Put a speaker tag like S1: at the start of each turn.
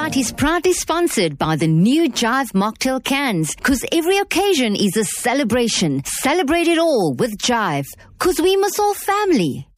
S1: Night is proudly sponsored by the new Jive Mocktail cans, because every occasion is a celebration. Celebrate it all with Jive, because we must all family.